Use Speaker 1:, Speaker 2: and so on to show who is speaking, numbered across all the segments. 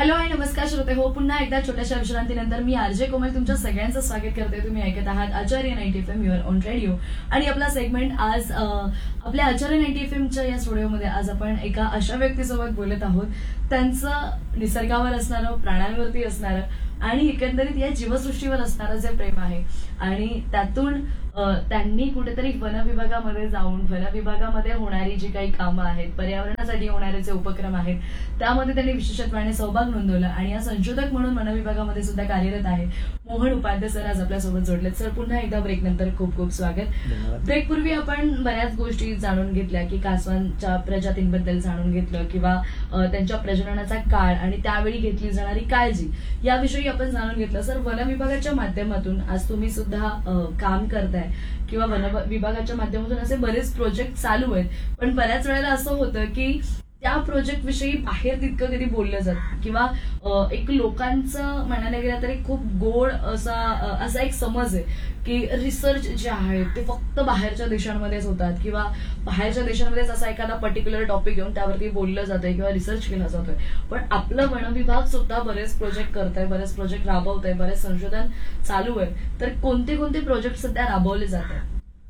Speaker 1: Hello आणि नमस्कार श्रोते हो, पुन्हा एकदा छोट्याशा विश्रांतीनंतर मी आरजे कोमल तुमच्या सगळ्यांचं स्वागत करते. तुम्ही ऐकत आहात आचार्य 90 FM युअर ऑन रेडिओ. आणि आपला सेगमेंट आज आपल्या आचार्य 90 FMच्या या स्टुडिओमध्ये आज आपण एका अशा व्यक्तीसोबत बोलत आहोत, त्यांचं निसर्गावर असणारं, प्राण्यांवरती असणारं आणि एकंदरीत या जीवसृष्टीवर असणारं जे प्रेम आहे आणि त्यातून त्यांनी कुठेतरी वनविभागामध्ये जाऊन वनविभागामध्ये होणारी जी काही कामं आहेत, पर्यावरणासाठी होणारे जे उपक्रम आहेत, त्यामध्ये त्यांनी विशेषत्वाने सहभाग नोंदवला आणि या संशोधक म्हणून वनविभागामध्ये सुद्धा कार्यरत आहे. मोहन उपाध्याय सर आज आपल्यासोबत जोडलेत. सर पुन्हा एकदा ब्रेक नंतर खूप खूप स्वागत. ब्रेकपूर्वी आपण बऱ्याच गोष्टी जाणून घेतल्या की कासवांच्या प्रजातींबद्दल जाणून घेतलं किंवा त्यांच्या प्रजननाचा काळ आणि त्यावेळी घेतली जाणारी काळजी याविषयी आपण जाणून घेतलं. सर, वनविभागाच्या माध्यमातून आज तुम्ही सुद्धा काम करताय किंवा वन विभागाच्या माध्यमातून असे बरेच प्रोजेक्ट चालू आहेत, पण बऱ्याच वेळेला असं होतं की त्या प्रोजेक्ट विषयी बाहेर तितकं कधी बोललं जात किंवा एक लोकांचं म्हणायला गेलं तरी खूप गोड असा एक समज आहे की रिसर्च जे आहे ते फक्त बाहेरच्या देशांमध्येच होतात किंवा बाहेरच्या देशांमध्येच असा एखादा पर्टिक्युलर टॉपिक घेऊन त्यावरती बोललं जातंय किंवा रिसर्च केला जातोय. पण आपलं वन विभाग सुद्धा बरेच प्रोजेक्ट करत आहे, बरेच प्रोजेक्ट राबवत आहे, बरेच संशोधन चालू आहे. तर कोणते कोणते प्रोजेक्ट सध्या राबवले जात आहेत?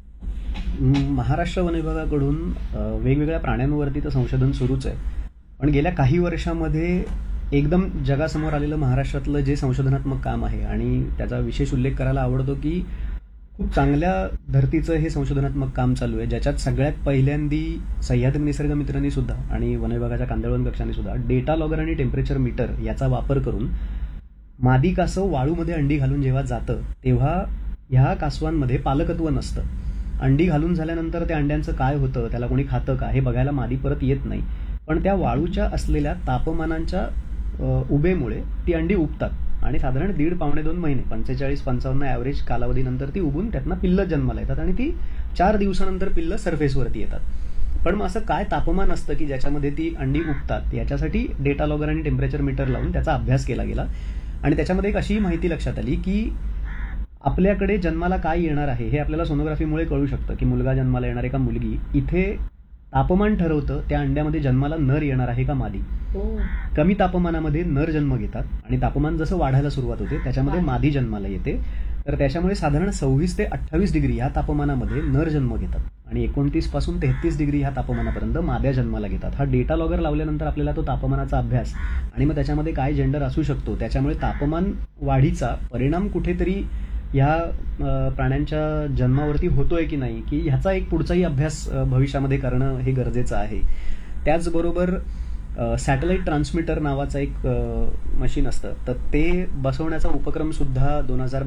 Speaker 2: महाराष्ट्र वन विभागाकडून वेगवेगळ्या प्राण्यांवरती तर संशोधन सुरूच आहे, पण गेल्या काही वर्षामध्ये एकदम जगासमोर आलेलं महाराष्ट्रातलं जे संशोधनात्मक काम आहे आणि त्याचा विशेष उल्लेख करायला आवडतो की खूप चांगल्या धर्तीचं हे संशोधनात्मक काम चालू आहे, ज्याच्यात सगळ्यात पहिल्यांदी सह्याद्री निसर्ग मित्रांनी सुद्धा आणि वन विभागाच्या कांदळवन कक्षाने सुद्धा डेटा लॉगर आणि टेम्परेचर मीटर याचा वापर करून मादी कासव वाळूमध्ये अंडी घालून जेव्हा जातं तेव्हा ह्या कासवांमध्ये पालकत्व नसतं. अंडी घालून झाल्यानंतर त्या अंड्यांचं काय होतं, त्याला कोणी खातं का हे बघायला मादी परत येत नाही, पण त्या वाळूच्या असलेल्या तापमानांच्या उभेमुळे ती अंडी उबतात आणि साधारण 1.5-2 महिने 45-55 ॲव्हरेज कालावधीनंतर ती उबून त्यातनं पिल्लं जन्माला येतात आणि ती 4 दिवसानंतर पिल्लं सरफेसवरती येतात. पण मग असं काय तापमान असतं की ज्याच्यामध्ये ती अंडी उबतात, याच्यासाठी डेटा लॉगर आणि टेम्परेचर मीटर लावून त्याचा अभ्यास केला गेला आणि त्याच्यामध्ये एक अशी माहिती लक्षात आली की आपल्याकडे जन्माला काय येणार आहे हे आपल्याला सोनोग्राफीमुळे कळू शकतं की मुलगा जन्माला येणार आहे का मुलगी. इथे तापमान ठरवतं त्या अंड्यामध्ये जन्माला नर येणार आहे का मादी. कमी तापमानामध्ये नर जन्म घेतात आणि तापमान जसं वाढायला सुरुवात होते त्याच्यामध्ये मादी जन्माला येते. तर त्याच्यामुळे साधारण 26 ते 28 डिग्री ह्या तापमानामध्ये नर जन्म घेतात आणि 29 पासून 33 डिग्री ह्या तापमानापर्यंत माद्या जन्माला घेतात. हा डेटा लॉगर लावल्यानंतर आपल्याला तो तापमानाचा अभ्यास आणि मग त्याच्यामध्ये काय जेंडर असू शकतो, त्याच्यामुळे तापमान वाढीचा परिणाम कुठेतरी ह्या प्राण्यांच्या जन्मावरती होतोय की नाही की ह्याचा एक पुढचाही अभ्यास भविष्यामध्ये करणं हे गरजेचं आहे. त्याचबरोबर सॅटेलाइट ट्रान्समीटर नावाचं एक मशीन असतं, तर ते बसवण्याचा उपक्रम सुद्धा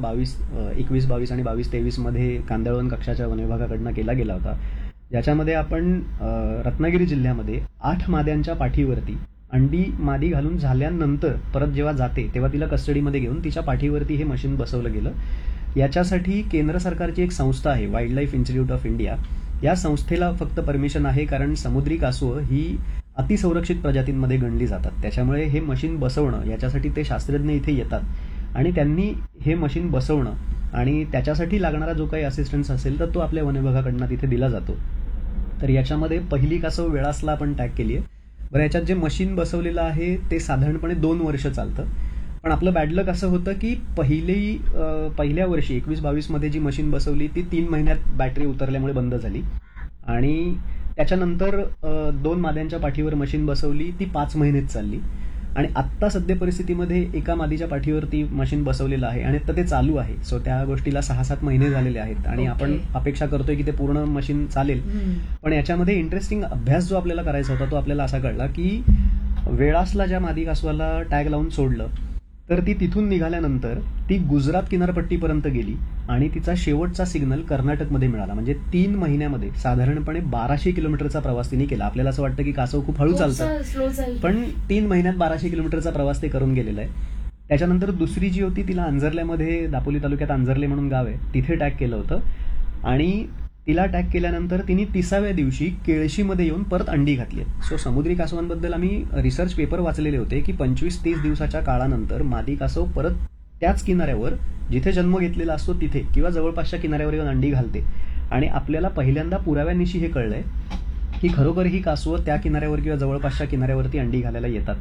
Speaker 2: 2021-22 आणि 22-23 मध्ये कांदळवन कक्षाच्या वनविभागाकडनं केला गेला होता, ज्याच्यामध्ये आपण रत्नागिरी जिल्ह्यामध्ये 8 माद्यांच्या पाठीवरती अंडी मादी घालून झाल्यानंतर परत जेव्हा जाते तेव्हा तिला कस्टडीमध्ये घेऊन तिच्या पाठीवरती हे मशीन बसवलं गेलं. याच्यासाठी केंद्र सरकारची एक संस्था आहे, wild life institute of India. या संस्थेला फक्त परमिशन आहे कारण समुद्री कासवं ही अतिसंरक्षित प्रजातींमध्ये गणली जातात, त्याच्यामुळे हे मशीन बसवणं याच्यासाठी ते शास्त्रज्ञ इथे येतात आणि त्यांनी हे मशीन बसवणं आणि त्याच्यासाठी लागणारा जो काही असिस्टन्स असेल तर तो आपल्या वनविभागाकडनं तिथे दिला जातो. तर याच्यामध्ये पहिली कासव वेळासला आपण टॅग केली आहे. बरं, याच्यात जे मशीन बसवलेलं आहे ते साधारणपणे 2 वर्ष चालतं, पण आपलं बॅडलक असं होतं की पहिल्या वर्षी 21-22 मध्ये जी मशीन बसवली ती 3 महिन्यात बॅटरी उतरल्यामुळे बंद झाली आणि त्याच्यानंतर 2 माद्यांच्या पाठीवर मशीन बसवली, ती 5 महिनेच चालली आणि आत्ता सध्या परिस्थितीमध्ये एका मादीच्या पाठीवरती मशीन बसवलेलं आहे आणि आता ते चालू आहे. सो त्या गोष्टीला 6-7 महिने झालेले आहेत आणि आपण अपेक्षा करतोय की ते पूर्ण मशीन चालेल. पण याच्यामध्ये इंटरेस्टिंग अभ्यास जो आपल्याला करायचा होता तो आपल्याला असा कळला की वेळासला ज्या मादी कासवाला टॅग लावून सोडलं तर ती तिथून निघाल्यानंतर ती गुजरात किनारपट्टीपर्यंत गेली आणि तिचा शेवटचा सिग्नल कर्नाटकमध्ये मिळाला. म्हणजे 3 महिन्यामध्ये साधारणपणे 1200 किलोमीटरचा प्रवास तिने केला. आपल्याला असं वाटतं की कासव खूप हळू चालतात, पण 3 महिन्यात 1200 किलोमीटरचा प्रवास ते करून गेलेला आहे. त्याच्यानंतर दुसरी जी होती तिला अंजर्ल्यामध्ये, दापोली तालुक्यात अंजर्ले म्हणून गाव आहे, तिथे टॅग केलं होतं आणि तिला अटॅक केल्यानंतर तिने 30व्या दिवशी केळशीमध्ये येऊन परत अंडी घातली. सो समुद्री कासवांबद्दल आम्ही रिसर्च पेपर वाचलेले होते की 25-30 दिवसाच्या काळानंतर मादी कासव परत त्याच किनाऱ्यावर जिथे जन्म घेतलेला असतो तिथे किंवा जवळपासच्या किनाऱ्यावर येऊन अंडी घालते आणि आपल्याला पहिल्यांदा पुराव्यानिशी हे कळलंय की खरोखर ही कासवं त्या किनाऱ्यावर किंवा जवळपासच्या किनाऱ्यावरती अंडी घालायला येतात.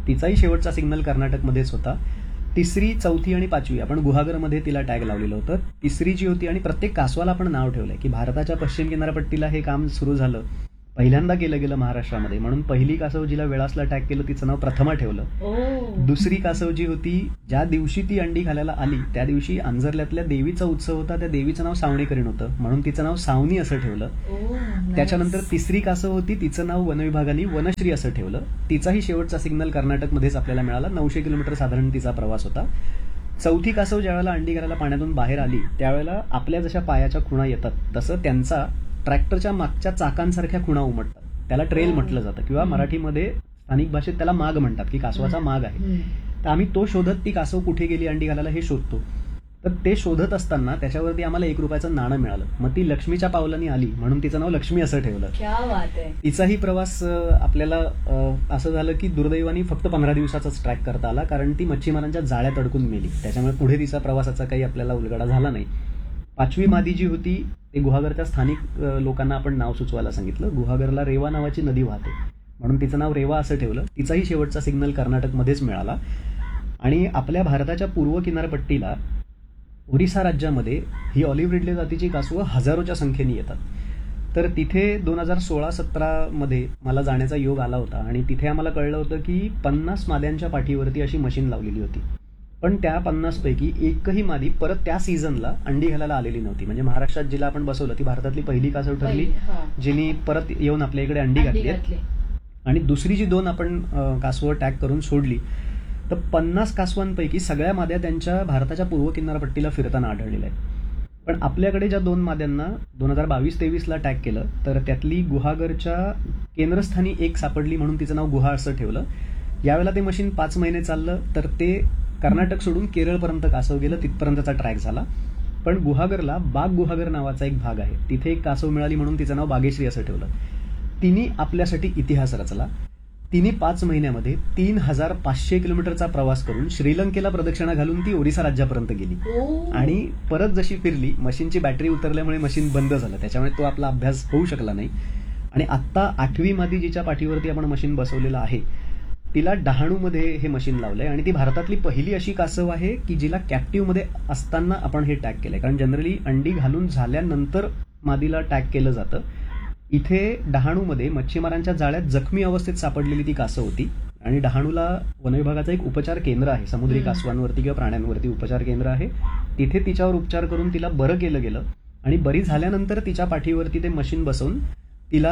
Speaker 2: तिचाही शेवटचा सिग्नल कर्नाटकमध्येच होता. तिसरी, चौथी आणि पाचवी आपण गुहागरमध्ये तिला टॅग लावलेलं होतं. तिसरी जी होती, आणि प्रत्येक कासवाला आपण नाव ठेवलंय की भारताच्या पश्चिम किनारपट्टीला हे काम सुरू झालं, पहिल्यांदा केलं गेलं महाराष्ट्रामध्ये, म्हणून पहिली कासव जिला वेळासला टॅग केलं तिचं नाव प्रथमा ठेवलं. दुसरी कासव जी होती, ज्या दिवशी ती अंडी घालायला आली त्या दिवशी आंजर्ल्यातल्या देवीचा उत्सव होता, त्या देवीचं नाव सावणीकरीण होतं, म्हणून तिचं नाव सावनी असं ठेवलं. त्याच्यानंतर तिसरी कासव होती, तिचं नाव वनविभागाने वनश्री असं ठेवलं. तिचाही शेवटचा सिग्नल कर्नाटकमध्येच आपल्याला मिळाला. 900 किलोमीटर साधारण तिचा प्रवास होता. चौथी कासव ज्यावेळेला अंडी घालायला पाण्यातून बाहेर आली त्यावेळेला आपल्या जशा पायाच्या खुणा येतात तसं त्यांचा ट्रॅक्टरच्या मागच्या चाकांसारख्या खुणा उमटतात. त्याला ट्रेल म्हटलं जातं, किंवा मराठीमध्ये स्थानिक भाषेत त्याला माग म्हणतात, की कासवाचा माग आहे. तर आम्ही तो शोधत ती कासव कुठे गेली अंडी घालायला हे शोधतो. तर ते शोधत असताना त्याच्यावरती आम्हाला 1 रुपयाचं नाणं मिळालं. मग ती लक्ष्मीच्या पावलांनी आली म्हणून तिचं नाव लक्ष्मी असं ठेवलं. तिचाही प्रवास आपल्याला असं झालं की दुर्दैवाने फक्त 15 दिवसाचाच ट्रॅक करता आला, कारण ती मच्छीमारांच्या जाळ्यात अडकून मेली. त्याच्यामुळे पुढे तिचा प्रवासाचा काही आपल्याला उलगडा झाला नाही. पाचवी मादी जी होती ते गुहागरच्या स्थानिक लोकांना आपण नाव सुचवायला सांगितलं. गुहागरला रेवा नावाची नदी वाहते म्हणून तिचं नाव रेवा असं ठेवलं. तिचाही शेवटचा सिग्नल कर्नाटकमध्येच मिळाला. आणि आपल्या भारताच्या पूर्व किनारपट्टीला ओरिसा राज्यामध्ये ही ऑलिव्ह रिडले जातीची कासवं हजारोच्या संख्येने येतात. तर तिथे 2016-17 मध्ये मला जाण्याचा योग आला होता, आणि तिथे आम्हाला कळलं होतं की 50 माद्यांच्या पाठीवरती अशी मशीन लावलेली होती. पण त्या 50 पैकी एकही मादी परत त्या सीझनला अंडी घालायला आलेली नव्हती. म्हणजे महाराष्ट्रात जिला आपण बसवलं ती भारतातली पहिली कासव ठरली जिनी परत येऊन आपल्या इकडे अंडी घातली. आणि दुसरी जी 2 आपण कासवं टॅग करून सोडली, तर 50 कासवांपैकी सगळ्या माद्या त्यांच्या भारताच्या पूर्व किनारपट्टीला फिरताना आढळलेल्या आहेत. पण आपल्याकडे ज्या 2 माद्यांना 2022-23ला टॅग केलं, तर त्यातली गुहागरच्या केंद्रस्थानी एक सापडली म्हणून तिचं नाव गुहा असं ठेवलं. यावेळेला ते मशीन 5 महिने चाललं, तर ते कर्नाटक सोडून केरळपर्यंत कासव गेलं, तिथपर्यंतचा ट्रॅक झाला. पण गुहागरला बाग गुहागर नावाचा एक भाग आहे, तिथे एक कासव मिळाली म्हणून तिचं नाव बागेश्री असं ठेवलं. तिने आपल्यासाठी इतिहास रचला. तिने 5 महिन्यामध्ये 3500 किलोमीटरचा प्रवास करून श्रीलंकेला प्रदक्षिणा घालून ती ओरिसा राज्यापर्यंत गेली. आणि परत जशी फिरली, मशीनची बॅटरी उतरल्यामुळे मशीन बंद झालं, त्याच्यामुळे तो आपला अभ्यास होऊ शकला नाही. आणि आत्ता 8वी मादी जिच्या पाठीवरती आपण मशीन बसवलेलं आहे तिला डहाणूमध्ये हे मशीन लावलंय. आणि ती भारतातली पहिली अशी कासव आहे की जिला कॅप्टिव्हमध्ये असताना आपण हे टॅग केलंय, कारण जनरली अंडी घालून झाल्यानंतर मादीला टॅग केलं जातं. इथे डहाणूमध्ये मच्छीमारांच्या जाळ्यात जखमी अवस्थेत सापडलेली ती कासव होती. आणि डहाणूला वनविभागाचं एक उपचार केंद्र आहे, समुद्री कासवांवरती किंवा प्राण्यांवरती उपचार केंद्र आहे. तिथे तिच्यावर उपचार करून तिला बरं केलं गेलं. आणि बरी झाल्यानंतर तिच्या पाठीवरती ते मशीन बसवून तिला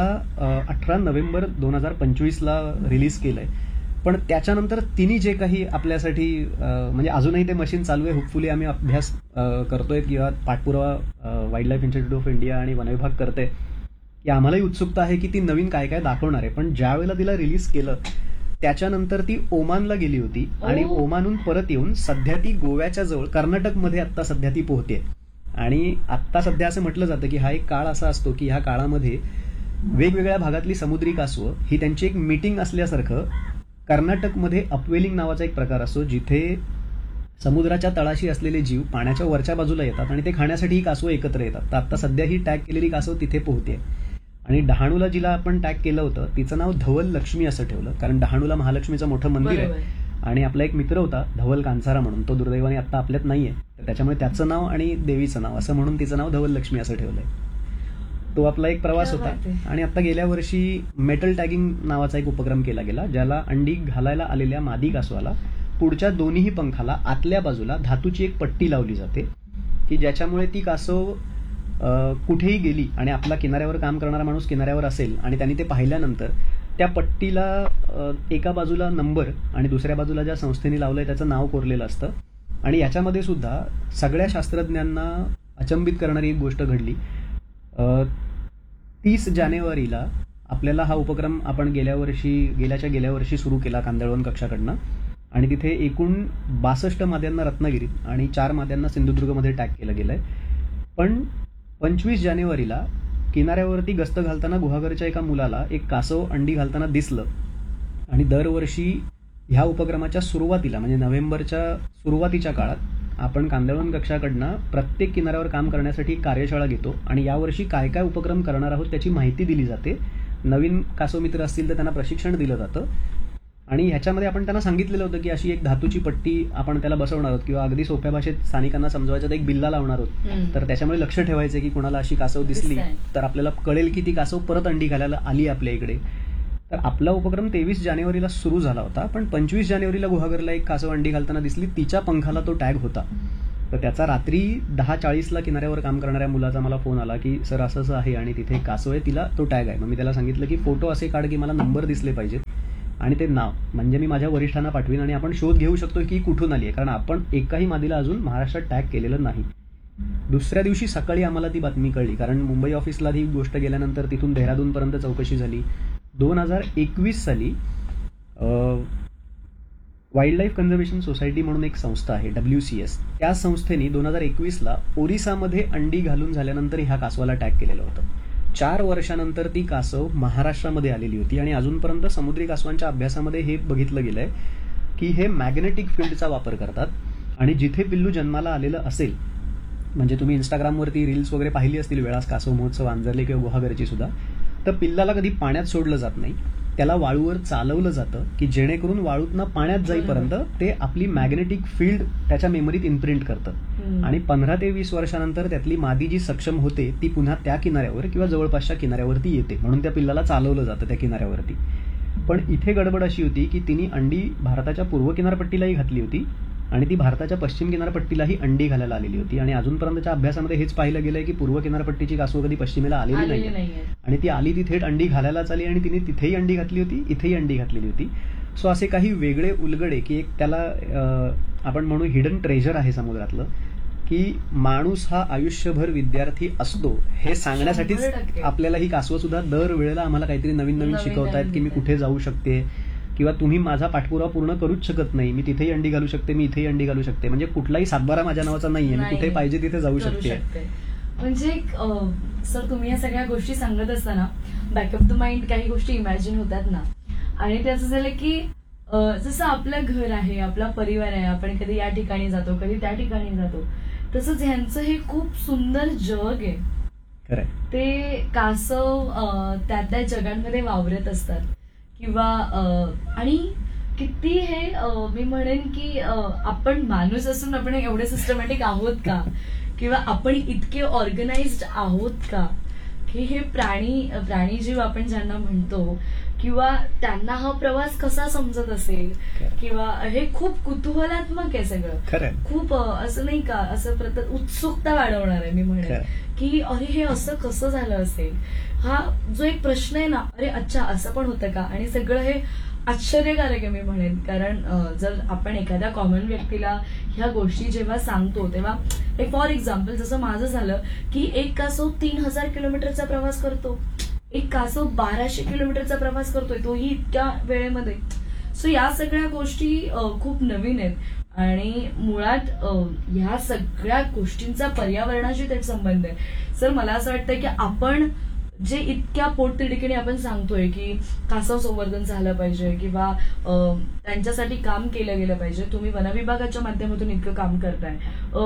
Speaker 2: 18 नोव्हेंबर 2025ला रिलीज केलंय. पण त्याच्यानंतर तिने जे काही आपल्यासाठी म्हणजे अजूनही ते मशीन चालू आहे, होपफुली आम्ही अभ्यास करतोय किंवा पाठपुरावा wild life institute of India आणि वनविभाग करते, की आम्हालाही उत्सुकता आहे की ती नवीन काय काय दाखवणार आहे. पण ज्या वेळेला तिला रिलीज केलं त्याच्यानंतर ती ओमानला गेली होती, आणि ओमानहून परत येऊन सध्या ती गोव्याच्या जवळ कर्नाटकमध्ये आत्ता सध्या ती पोहते. आणि आत्ता सध्या असं म्हटलं जातं की हा एक काळ असा असतो की ह्या काळामध्ये वेगवेगळ्या भागातली समुद्री कासवं ही त्यांची एक मीटिंग असल्यासारखं कर्नाटकमध्ये अपवेलिंग नावाचा एक प्रकार असतो, जिथे समुद्राच्या तळाशी असलेले जीव पाण्याच्या वरच्या बाजूला येतात आणि ते खाण्यासाठी ही कासवं एकत्र येतात. तर आता सध्या ही टॅग केलेली कासव तिथे पोहते. आणि डहाणूला जिला आपण टॅग केलं होतं तिचं नाव धवल लक्ष्मी असं ठेवलं, कारण डहाणूला महालक्ष्मीचं मोठं मंदिर आहे. आणि आपला एक मित्र होता धवल कांसारा म्हणून, तो दुर्दैवाने आता आपल्यात नाहीये, तर त्याच्यामुळे त्याचं नाव आणि देवीचं नाव असं म्हणून तिचं नाव धवल लक्ष्मी असं ठेवलंय. तो आपला एक प्रवास होता. आणि आता गेल्या वर्षी मेटल टॅगिंग नावाचा एक उपक्रम केला गेला, ज्याला अंडी घालायला आलेल्या मादी कासवाला पुढच्या दोन्हीही पंखाला आतल्या बाजूला धातूची एक पट्टी लावली जाते, की ज्याच्यामुळे ती कासव कुठेही गेली आणि आपला किनाऱ्यावर काम करणारा माणूस किनाऱ्यावर असेल आणि त्यांनी ते पाहिल्यानंतर त्या पट्टीला एका बाजूला नंबर आणि दुसऱ्या बाजूला ज्या संस्थेने लावलंय त्याचं नाव कोरलेलं असतं. आणि याच्यामध्ये सुद्धा सगळ्या शास्त्रज्ञांना अचंबित करणारी एक गोष्ट घडली. 30 जानेवारीला आपल्याला हा उपक्रम आपण गेल्या वर्षी सुरू केला कांदळवन कक्षाकडनं. आणि तिथे एकूण 62 माद्यांना रत्नागिरीत आणि 4 माद्यांना सिंधुदुर्गमध्ये टॅग केलं गेलंय. पण 25 जानेवारीला किनाऱ्यावरती गस्त घालताना गुहागरच्या एका मुलाला एक कासव अंडी घालताना दिसलं. आणि दरवर्षी ह्या उपक्रमाच्या सुरुवातीला म्हणजे नोव्हेंबरच्या सुरुवातीच्या काळात आपण कांदळवन कक्षाकडनं प्रत्येक किनाऱ्यावर काम करण्यासाठी कार्यशाळा घेतो आणि यावर्षी काय काय उपक्रम करणार आहोत त्याची माहिती दिली जाते. नवीन कासव मित्र असतील तर त्यांना प्रशिक्षण दिलं जातं. आणि ह्याच्यामध्ये आपण त्यांना सांगितलेलं होतं की अशी एक धातूची पट्टी आपण त्याला बसवणार आहोत किंवा अगदी सोप्या भाषेत स्थानिकांना समजवायचं तर एक बिल्ला लावणार आहोत. तर त्याच्यामुळे लक्ष ठेवायचं की कोणाला अशी कासव दिसली तर आपल्याला कळेल की ती कासव परत अंडी घालायला आली आपल्या इकडे. तर आपला उपक्रम 23 जानेवारीला सुरू झाला होता, पण 25 जानेवारीला गुहागरला एक कासव अंडी घालताना दिसली, तिच्या पंखाला तो टॅग होता. तर त्याचा रात्री 10:40ला किनाऱ्यावर काम करणाऱ्या मुलाचा मला फोन आला की सर असं असं आहे आणि तिथे एक कासव आहे, तिला तो टॅग आहे. मग मी त्याला सांगितलं की फोटो असे काढ की मला नंबर दिसले पाहिजेत आणि ते नाव, म्हणजे मी माझ्या वरिष्ठांना पाठवीन आणि आपण शोध घेऊ शकतो की कुठून आली आहे, कारण आपण एकाही मादीला अजून महाराष्ट्रात टॅग केलेलं नाही. दुसऱ्या दिवशी सकाळी आम्हाला ती बातमी कळली, कारण मुंबई ऑफिसला ही गोष्ट गेल्यानंतर तिथून देहरादूनपर्यंत चौकशी झाली. 2021 साली वाईल्ड लाईफ कन्झर्वेशन सोसायटी म्हणून एक संस्था आहे WCS, त्या संस्थेने 2021ला ओरिसामध्ये अंडी घालून झाल्यानंतर ह्या कासवाला टॅग केलेलं होतं. 4 वर्षानंतर ती कासव महाराष्ट्रामध्ये आलेली होती आणि अजूनपर्यंत समुद्री कासवांच्या अभ्यासामध्ये हे बघितलं गेलंय की हे मॅग्नेटिक फील्डचा वापर करतात आणि जिथे पिल्लू जन्माला आलेलं असेल, म्हणजे तुम्ही इंस्टाग्रामवरती रील्स वगैरे पाहिली असतील वेळास कासव महोत्सव आंजरले किंवा गुहागरची सुद्धा, तर पिल्लाला कधी पाण्यात सोडलं जात नाही, त्याला वाळूवर चालवलं जातं की जेणेकरून वाळूतनं पाण्यात जाईपर्यंत ते आपली मॅग्नेटिक फील्ड त्याच्या मेमरीत इम्प्रिंट करतं आणि 15 ते 20 वर्षानंतर त्यातली मादी जी सक्षम होते ती पुन्हा त्या किनाऱ्यावर किंवा जवळपासच्या किनाऱ्यावरती येते, म्हणून त्या पिल्लाला चालवलं जातं त्या किनाऱ्यावरती. पण इथे गडबड अशी होती की तिने अंडी भारताच्या पूर्व किनारपट्टीलाही घातली होती आणि ती भारताच्या पश्चिम किनारपट्टीलाही अंडी घालायला आलेली होती आणि अजूनपर्यंतच्या अभ्यासामध्ये हेच पाहिलं गेलंय की पूर्व किनारपट्टीची कासव कधी पश्चिमेला आलेली नाही आणि ती आली ती थेट अंडी घालायलाच आली आणि तिने तिथेही अंडी घातली होती, इथेही अंडी घातलेली होती. सो असे काही वेगळे उलगडे की एक त्याला आपण म्हणू हिडन ट्रेजर आहे समुद्रातलं, की माणूस हा आयुष्यभर विद्यार्थी असतो हे सांगण्यासाठीच आपल्याला ही कासवं सुद्धा दरवेळेला आम्हाला काहीतरी नवीन नवीन शिकवतायत की मी कुठे जाऊ शकते किंवा तुम्ही माझा पाठपुरावा पूर्ण करूच शकत नाही, मी तिथेही अंडी घालू शकते, मी इथेही अंडी घालू शकते, म्हणजे कुठलाही सातबारा माझ्या नावाचा नाहीये, मी कुठे पाहिजे तिथे जाऊ शकते.
Speaker 1: म्हणजे सर तुम्ही या सगळ्या गोष्टी सांगत असताना बॅक ऑफ द माइंड काही गोष्टी इमॅजिन होतात ना, आणि ते असं झालं की जसं आपलं घर आहे, आपला परिवार आहे, आपण कधी या ठिकाणी जातो कधी त्या ठिकाणी जातो, तसंच ह्यांचं हे खूप सुंदर जग आहे.
Speaker 2: खरंय,
Speaker 1: ते कासव त्या जगांमध्ये वावरत असतात किंवा आणि किती हे मी म्हणेन की आपण माणूस असून आपण एवढे सिस्टमॅटिक आहोत का, किंवा आपण इतके ऑर्गनाइज्ड आहोत का की हे प्राणी जीव आपण ज्यांना म्हणतो किंवा त्यांना हा प्रवास कसा समजत असेल, किंवा हे खूप कुतूहलात्मक आहे सगळं, खूप असं नाही का, असं उत्सुकता वाढवणार आहे मी म्हणेन की अरे हे असं कसं झालं असेल, हा जो एक प्रश्न आहे ना, अरे अच्छा असं पण होतं का, आणि सगळं हे आश्चर्यकारक आहे मी म्हणेन. कारण जर आपण एखाद्या कॉमन व्यक्तीला ह्या गोष्टी जेव्हा सांगतो तेव्हा एक फॉर एक्झाम्पल जसं माझं झालं की एक कासव 3000 किलोमीटरचा प्रवास करतो, एक कासव 1200 किलोमीटरचा प्रवास करतोय, तोही इतक्या वेळेमध्ये. सो या सगळ्या गोष्टी खूप नवीन आहेत आणि मुळात ह्या सगळ्या गोष्टींचा पर्यावरणाशी थेट संबंध आहे. सर मला असं वाटतं की आपण जे इतक्या पोटतिडकीने आपण सांगतोय की कासव संवर्धन झालं पाहिजे किंवा त्यांच्यासाठी काम केलं गेलं पाहिजे, तुम्ही वनविभागाच्या माध्यमातून इतकं काम करताय,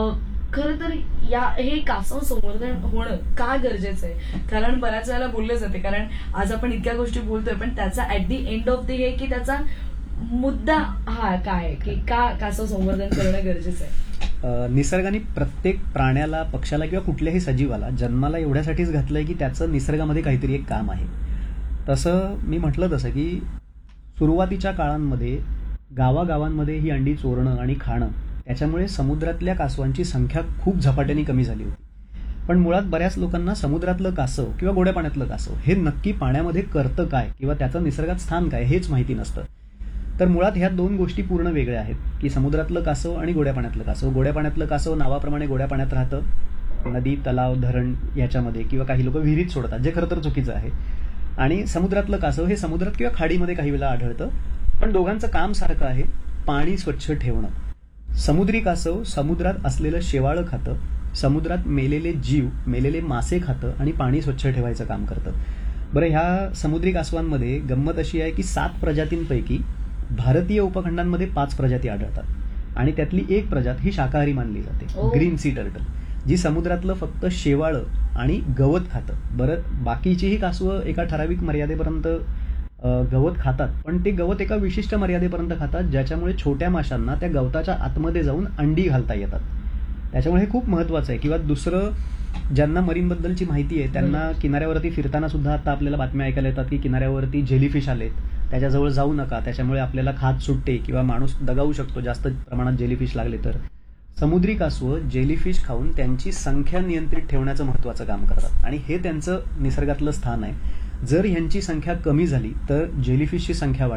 Speaker 1: खरं तर हे कासव संवर्धन होणं का गरजेचं आहे. कारण बऱ्याच वेळेला बोललं जाते, कारण आज आपण इतक्या गोष्टी बोलतोय पण त्याचा at the end of the day की त्याचा मुद्दा हा काय की का कासव संवर्धन करणं गरजेचं आहे.
Speaker 2: निसर्गाने प्रत्येक प्राण्याला, पक्षाला किंवा कुठल्याही सजीवाला जन्माला एवढ्यासाठीच घातलंय की त्याचं निसर्गामध्ये काहीतरी एक काम आहे. तसं मी म्हटलं तसं की सुरुवातीच्या काळांमध्ये गावागावांमध्ये ही अंडी चोरणं आणि खाणं, त्याच्यामुळे समुद्रातल्या कासवांची संख्या खूप झपाट्याने कमी झाली होती. पण मुळात बऱ्याच लोकांना समुद्रातलं कासव किंवा गोड्या पाण्यातलं कासव हे नक्की पाण्यामध्ये करतं काय किंवा त्याचं निसर्गात स्थान काय हेच माहिती नसतं. तर मुळात ह्या दोन गोष्टी पूर्ण वेगळ्या आहेत की समुद्रातलं कासव आणि गोड्या पाण्यातलं कासव. गोड्या पाण्यातलं कासव नावाप्रमाणे गोड्या पाण्यात राहतं, नदी, तलाव, धरण याच्यामध्ये, किंवा काही लोक विहिरीत सोडतात, जे खरं तर चुकीचं आहे. आणि समुद्रातलं कासव हे समुद्रात किंवा खाडीमध्ये काही वेळेला आढळतं, पण दोघांचं काम सारखं आहे, पाणी स्वच्छ ठेवणं. समुद्री कासव समुद्रात असलेलं शेवाळं खातं, समुद्रात मेलेले जीव, मेलेले मासे खातं आणि पाणी स्वच्छ ठेवायचं काम करतं. बरं, ह्या समुद्री कासवांमध्ये गंमत अशी आहे की 7 प्रजातींपैकी भारतीय उपखंडांमध्ये 5 प्रजाती आढळतात आणि त्यातली एक प्रजात ही शाकाहारी मानली जाते, ग्रीन सी टर्टल, जी समुद्रातलं फक्त शेवाळं आणि गवत खातं. बरं, बाकीचीही कासवं एका ठराविक मर्यादेपर्यंत गवत खातात, पण ते गवत एका विशिष्ट मर्यादेपर्यंत खातात, ज्याच्यामुळे छोट्या माशांना त्या गवताच्या आतमध्ये जाऊन अंडी घालता येतात. त्याच्यामुळे हे खूप महत्त्वाचं आहे. किंवा दुसरं, ज्यांना मरीनबद्दलची माहिती आहे त्यांना किनाऱ्यावरती फिरताना सुद्धा आता आपल्याला बातम्या ऐकायला येतात की किनाऱ्यावरती जेलीफिश आलेत, त्याच्याजवळ जाऊ नका, त्याच्यामुळे आपल्याला खाज सुटते किंवा माणूस दगावू शकतो जस्त प्रमाणात जेलीफिश लागले तर. समुद्री कासवं जेलीफिश खाऊन त्यांची संख्या नियंत्रित ठेवण्याचं महत्त्वाचं काम करतात आणि हे त्यांचं निसर्गातलं स्थान आहे. जर ह्यांची संख्या कमी झाली तर जेलीफिशची संख्या